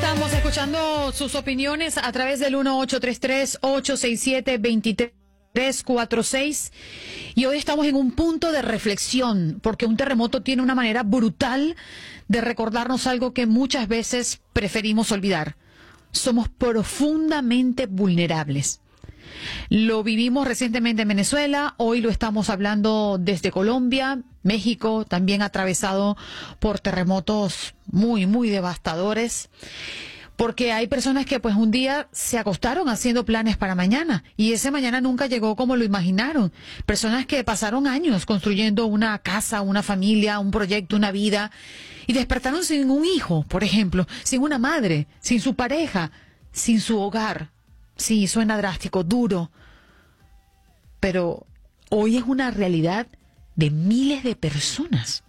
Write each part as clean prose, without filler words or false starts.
Estamos escuchando sus opiniones a través del 1833-867-2346 y hoy estamos en un punto de reflexión porque un terremoto tiene una manera brutal de recordarnos algo que muchas veces preferimos olvidar. Somos profundamente vulnerables. Lo vivimos recientemente en Venezuela, hoy lo estamos hablando desde Colombia, México, también atravesado por terremotos muy, muy devastadores, porque hay personas que pues un día se acostaron haciendo planes para mañana y ese mañana nunca llegó como lo imaginaron. Personas que pasaron años construyendo una casa, una familia, un proyecto, una vida y despertaron sin un hijo, por ejemplo, sin una madre, sin su pareja, sin su hogar. Sí, suena drástico, duro, pero hoy es una realidad de miles de personas.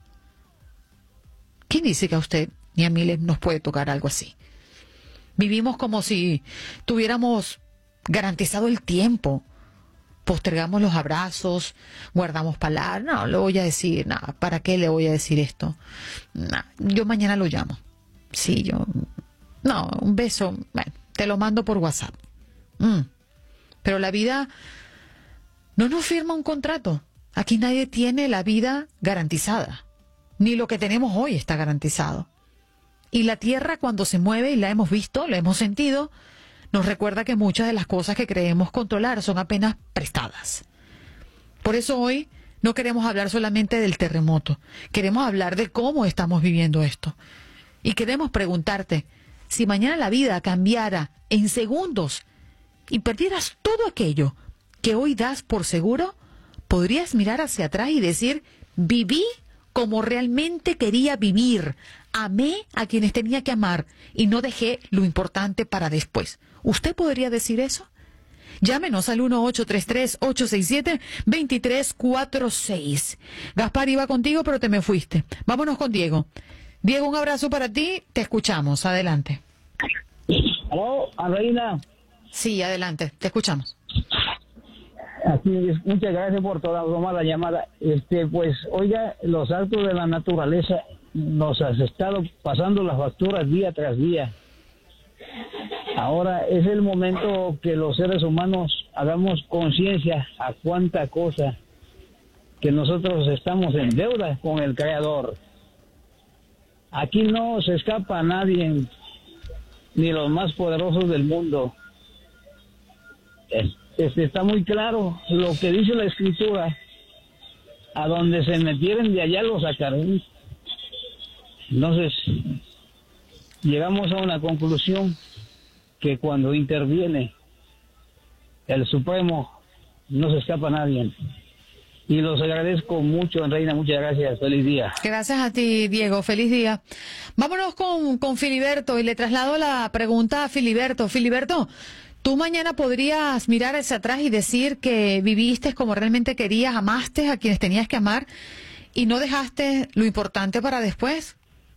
¿Quién dice que a usted ni a miles nos puede tocar algo así? Vivimos como si tuviéramos garantizado el tiempo. Postergamos los abrazos, guardamos palabras. No, le voy a decir, nada, ¿para qué le voy a decir esto? Nah, yo mañana lo llamo. Sí, no, un beso, bueno, te lo mando por WhatsApp. Pero la vida no nos firma un contrato. Aquí nadie tiene la vida garantizada. Ni lo que tenemos hoy está garantizado. Y la tierra cuando se mueve, y la hemos visto, la hemos sentido, nos recuerda que muchas de las cosas que creemos controlar son apenas prestadas. Por eso hoy no queremos hablar solamente del terremoto. Queremos hablar de cómo estamos viviendo esto. Y queremos preguntarte, si mañana la vida cambiara en segundos y perdieras todo aquello que hoy das por seguro, podrías mirar hacia atrás y decir, viví como realmente quería vivir, amé a quienes tenía que amar y no dejé lo importante para después. ¿Usted podría decir eso? Llámenos al 1833-867-2346. Gaspar, iba contigo, pero te me fuiste. Vámonos con Diego. Diego, un abrazo para ti, te escuchamos. Adelante. ¿Aló, Reina? Sí, adelante, te escuchamos. Así es, muchas gracias por tomar la llamada. Pues, oiga, los actos de la naturaleza nos has estado pasando las facturas día tras día. Ahora es el momento que los seres humanos hagamos conciencia a cuánta cosa que nosotros estamos en deuda con el Creador. Aquí no se escapa a nadie, ni los más poderosos del mundo. Está muy claro lo que dice la Escritura: a donde se metieren de allá los sacaré. Entonces llegamos a una conclusión que cuando interviene el Supremo no se escapa a nadie. Y los agradezco mucho, Reina, muchas gracias, feliz día. Gracias a ti, Diego, feliz día. Vámonos con Filiberto y le traslado la pregunta a Filiberto. Filiberto, ¿tú mañana podrías mirar hacia atrás y decir que viviste como realmente querías, amaste a quienes tenías que amar y no dejaste lo importante para después?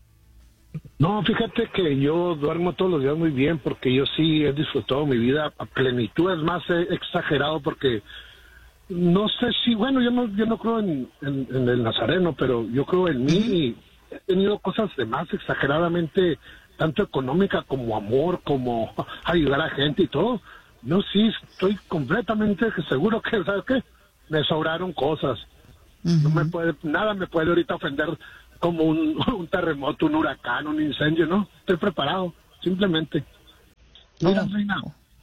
No, fíjate que yo duermo todos los días muy bien porque yo sí he disfrutado mi vida a plenitud. Es más, he exagerado porque no sé si, bueno, yo no creo en el Nazareno, pero yo creo en mí y he tenido cosas de más exageradamente, tanto económica como amor, como ayudar a gente y todo. Yo sí estoy completamente seguro que, ¿sabes qué? Me sobraron cosas. No me puede, nada me puede ahorita ofender como un terremoto, un huracán, un incendio, ¿no? Estoy preparado, simplemente. Mira, Reina,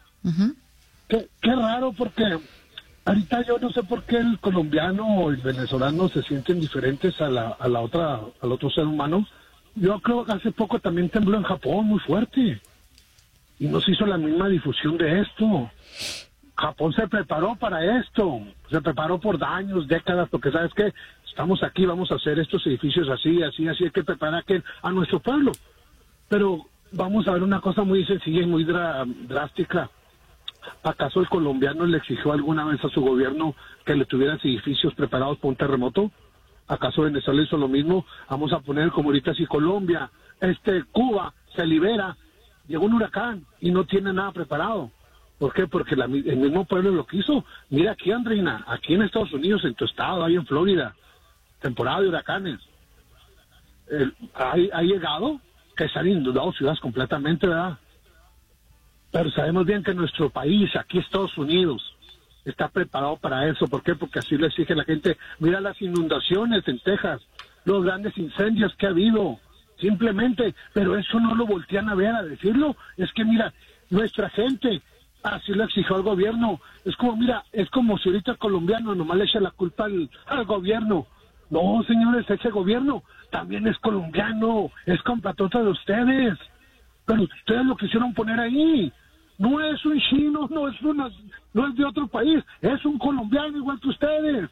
qué raro, porque ahorita yo no sé por qué el colombiano o el venezolano se sienten diferentes al otro ser humano. Yo creo que hace poco también tembló en Japón muy fuerte y no se hizo la misma difusión de esto. Japón se preparó para esto, se preparó por años, décadas, porque ¿sabes qué? Estamos aquí, vamos a hacer estos edificios así, hay que preparar a nuestro pueblo. Pero vamos a ver una cosa muy sencilla y muy drástica. ¿Acaso el colombiano le exigió alguna vez a su gobierno que le tuviera edificios preparados para un terremoto? ¿Acaso Venezuela hizo lo mismo? Vamos a poner como ahorita si Colombia, Cuba se libera, llegó un huracán y no tiene nada preparado. ¿Por qué? Porque el mismo pueblo lo quiso. Mira aquí, Andreina, aquí en Estados Unidos, en tu estado, ahí en Florida, temporada de huracanes. ¿Ha llegado? que se han inundado ciudades completamente, ¿verdad? Pero sabemos bien que nuestro país, aquí Estados Unidos, está preparado para eso. ¿Por qué? Porque así lo exige la gente. Mira las inundaciones en Texas, los grandes incendios que ha habido, simplemente, pero eso no lo voltean a ver, a decirlo. Es que mira, nuestra gente, así lo exigió el gobierno. Es como, mira, es como si ahorita el colombiano nomás le echa la culpa al gobierno. No, señores, ese gobierno también es colombiano, es compatriota de ustedes. Pero ustedes lo quisieron poner ahí. No es un chino, no es de otro país, es un colombiano igual que ustedes.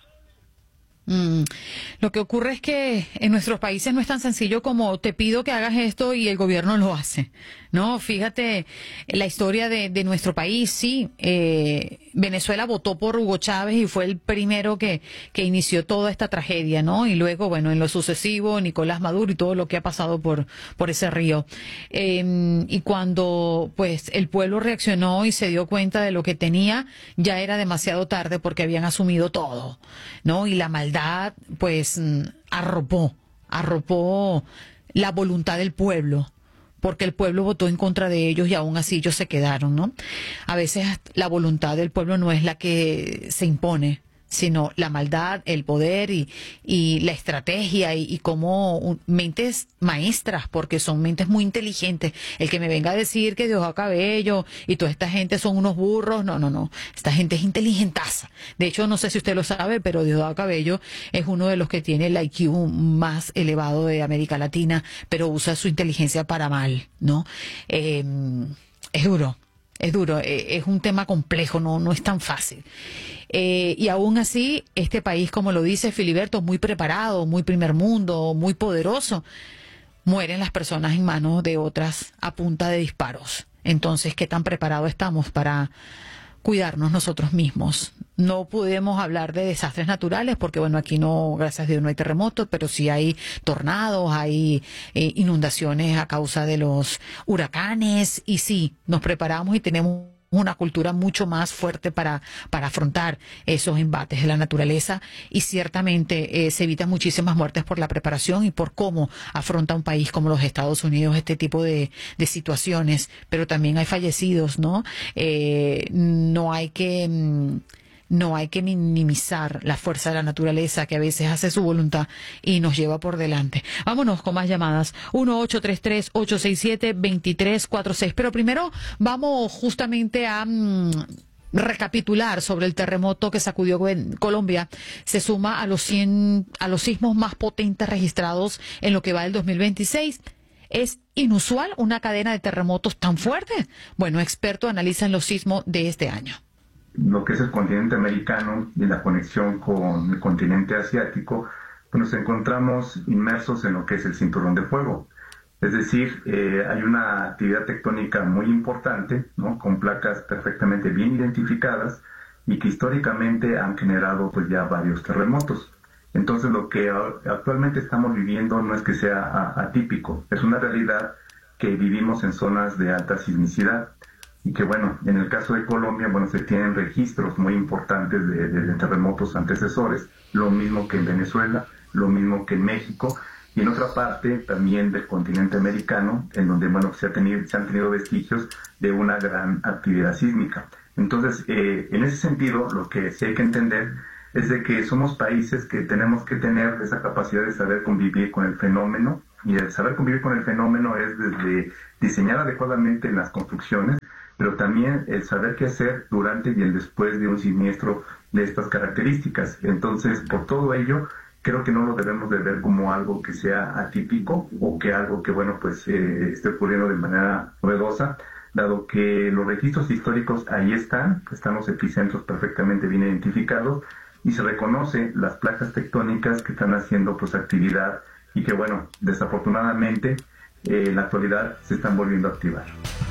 Lo que ocurre es que en nuestros países no es tan sencillo como te pido que hagas esto y el gobierno lo hace. No, fíjate la historia de nuestro país, sí. Venezuela votó por Hugo Chávez y fue el primero que inició toda esta tragedia, ¿no? Y luego, bueno, en lo sucesivo, Nicolás Maduro y todo lo que ha pasado por ese río. Y cuando, pues, el pueblo reaccionó y se dio cuenta de lo que tenía, ya era demasiado tarde porque habían asumido todo, ¿no? Y la maldad, pues, arropó la voluntad del pueblo, porque el pueblo votó en contra de ellos y aún así ellos se quedaron, ¿no? A veces la voluntad del pueblo no es la que se impone, sino la maldad, el poder y la estrategia y como mentes maestras, porque son mentes muy inteligentes. El que me venga a decir que Diosdado Cabello y toda esta gente son unos burros, no. Esta gente es inteligentaza. De hecho, no sé si usted lo sabe, pero Diosdado Cabello es uno de los que tiene el IQ más elevado de América Latina, pero usa su inteligencia para mal, ¿no? Es duro. Es un tema complejo, no es tan fácil. Y aún así, este país, como lo dice Filiberto, muy preparado, muy primer mundo, muy poderoso, mueren las personas en manos de otras a punta de disparos. Entonces, ¿qué tan preparados estamos para cuidarnos nosotros mismos? No podemos hablar de desastres naturales porque, bueno, aquí no, gracias a Dios, no hay terremotos, pero sí hay tornados, hay inundaciones a causa de los huracanes y sí, nos preparamos y tenemos una cultura mucho más fuerte para afrontar esos embates de la naturaleza y ciertamente se evitan muchísimas muertes por la preparación y por cómo afronta un país como los Estados Unidos este tipo de situaciones, pero también hay fallecidos, ¿no? No hay que minimizar la fuerza de la naturaleza que a veces hace su voluntad y nos lleva por delante. Vámonos con más llamadas. 1-833-867-2346. Pero primero vamos justamente a recapitular sobre el terremoto que sacudió Colombia. Se suma a los sismos más potentes registrados en lo que va del 2026. ¿Es inusual una cadena de terremotos tan fuerte? Bueno, expertos analizan los sismos de este año. Lo que es el continente americano y la conexión con el continente asiático, pues nos encontramos inmersos en lo que es el cinturón de fuego. Es decir, hay una actividad tectónica muy importante, ¿no? Con placas perfectamente bien identificadas y que históricamente han generado pues ya varios terremotos. Entonces lo que actualmente estamos viviendo no es que sea atípico, es una realidad que vivimos en zonas de alta sismicidad. Y que bueno, en el caso de Colombia, bueno, se tienen registros muy importantes de terremotos antecesores, lo mismo que en Venezuela, lo mismo que en México, y en otra parte también del continente americano, en donde bueno, se han tenido vestigios de una gran actividad sísmica. Entonces, en ese sentido, lo que sí hay que entender es de que somos países que tenemos que tener esa capacidad de saber convivir con el fenómeno, y el saber convivir con el fenómeno es desde diseñar adecuadamente las construcciones, pero también el saber qué hacer durante y el después de un siniestro de estas características. Entonces, por todo ello, creo que no lo debemos de ver como algo que sea atípico o que algo que, bueno, pues esté ocurriendo de manera novedosa, dado que los registros históricos ahí están los epicentros perfectamente bien identificados y se reconoce las placas tectónicas que están haciendo pues actividad y que, bueno, desafortunadamente en la actualidad se están volviendo a activar.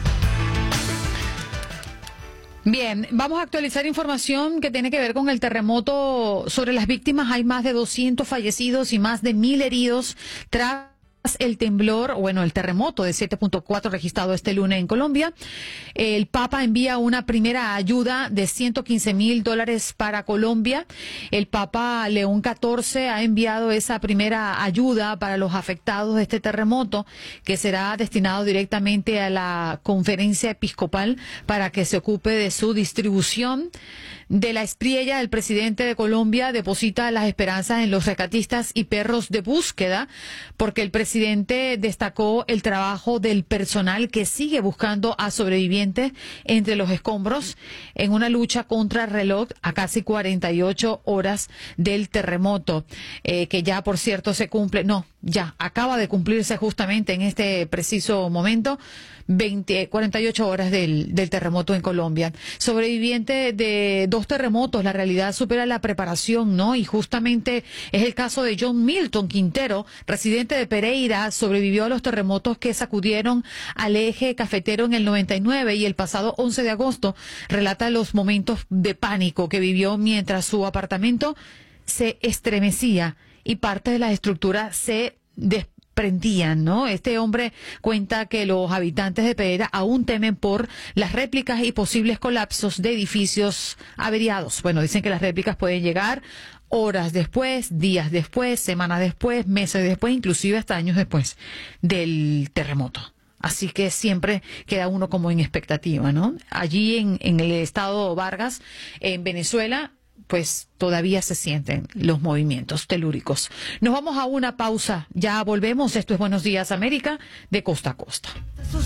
Bien, vamos a actualizar información que tiene que ver con el terremoto. Sobre las víctimas hay más de 200 fallecidos y más de 1.000 heridos tras el temblor, bueno, el terremoto de 7.4 registrado este lunes en Colombia. El Papa envía una primera ayuda de $115,000 para Colombia. El Papa León XIV ha enviado esa primera ayuda para los afectados de este terremoto, que será destinado directamente a la conferencia episcopal para que se ocupe de su distribución. De la Espriella, el presidente de Colombia deposita las esperanzas en los rescatistas y perros de búsqueda, porque el presidente destacó el trabajo del personal que sigue buscando a sobrevivientes entre los escombros en una lucha contra el reloj a casi 48 horas del terremoto, que ya por cierto se cumple, ya acaba de cumplirse justamente en este preciso momento, 48 horas del terremoto en Colombia. Sobreviviente de 2 terremotos, la realidad supera la preparación, ¿no? Y justamente es el caso de John Milton Quintero, residente de Pereira, sobrevivió a los terremotos que sacudieron al eje cafetero en el 99 y el pasado 11 de agosto relata los momentos de pánico que vivió mientras su apartamento se estremecía y parte de la estructura se desprendían, ¿no? Este hombre cuenta que los habitantes de Pereira aún temen por las réplicas y posibles colapsos de edificios averiados. Bueno, dicen que las réplicas pueden llegar horas después, días después, semanas después, meses después, inclusive hasta años después del terremoto. Así que siempre queda uno como en expectativa, ¿no? Allí en el estado Vargas, en Venezuela, pues todavía se sienten los movimientos telúricos. Nos vamos a una pausa, ya volvemos. Esto es Buenos Días América, de costa a costa.